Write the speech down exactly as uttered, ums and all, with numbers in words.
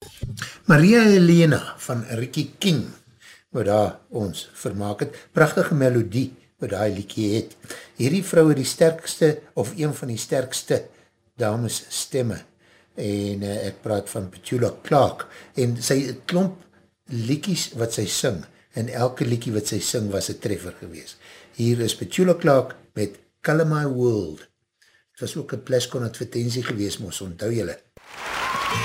Maria Helena van Ricky King, wat daar ons vermaak het, prachtige melodie, wat daar liekie het. Hierdie vrou het die sterkste, of een van die sterkste dames stemme, en uh, ek praat van Petula Clark, en sy klomp liekies wat sy sing, en elke liekie wat sy sing was een treffer gewees. Hier is Petula Clark met Color My World. Het was ook een Plascon advertentie gewees, moes onthou julle.